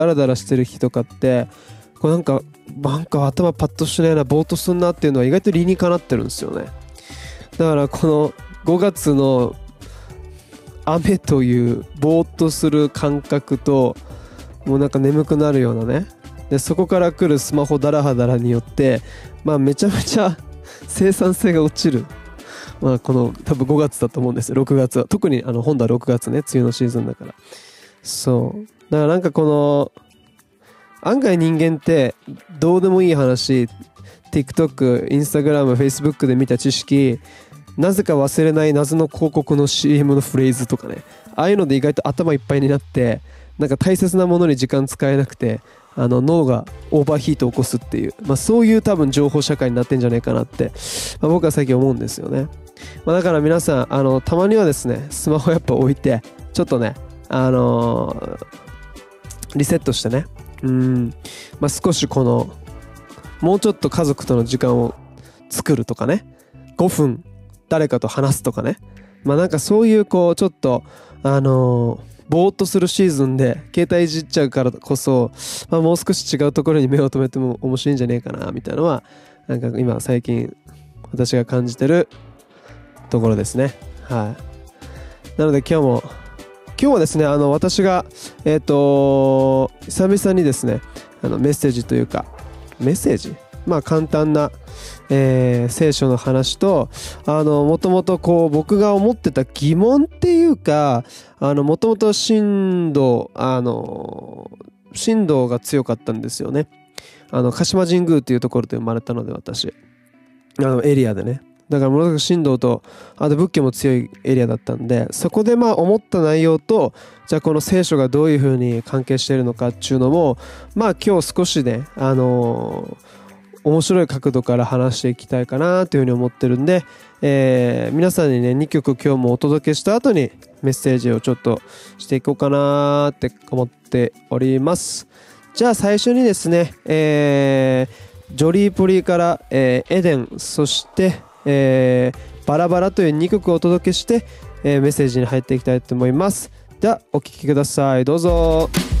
ダラダラしてる日とかってこうなんか頭パッとしないな、ぼーっとすんなっていうのは意外と理にかなってるんですよね。だからこの5月の雨というぼーっとする感覚と、もうなんか眠くなるようなね、でそこから来るスマホダラハダラによってめちゃめちゃ生産性が落ちる、この多分5月だと思うんですよ。6月は特に本土は6月ね、梅雨のシーズンだから。そうだからなんかこの案外人間ってどうでもいい話、 TikTok、Instagram、Facebook で見た知識、なぜか忘れない謎の広告の CM のフレーズとかね、ああいうので意外と頭いっぱいになって、なんか大切なものに時間使えなくて脳がオーバーヒートを起こすっていう、そういう多分情報社会になってんじゃないかなって、僕は最近思うんですよね。だから皆さんたまにはですね、スマホやっぱ置いてちょっとねリセットしてね、少しもうちょっと家族との時間を作るとかね、5分誰かと話すとかね、なんかそういうちょっとぼーっとするシーズンで携帯いじっちゃうからこそ、もう少し違うところに目を留めても面白いんじゃねえかなみたいなのは、なんか今最近私が感じてるところですね。はい。なので今日はですね、私が久々にですねメッセージというか、メッセージ簡単な、聖書の話と、もともと僕が思ってた疑問っていうか、もともと神道が強かったんですよね。鹿島神宮っていうところで生まれたので、私エリアでね、だからものすごく神道とあと仏教も強いエリアだったんで、そこで思った内容と、じゃあこの聖書がどういうふうに関係しているのかっていうのも今日少しね面白い角度から話していきたいかなというふうに思ってるんで、皆さんにね2曲今日もお届けした後にメッセージをちょっとしていこうかなって思っております。じゃあ最初にですね、ジョリーポリーから、エデン、そして、バラバラという2曲をお届けして、メッセージに入っていきたいと思います。ではお聴きください、どうぞ。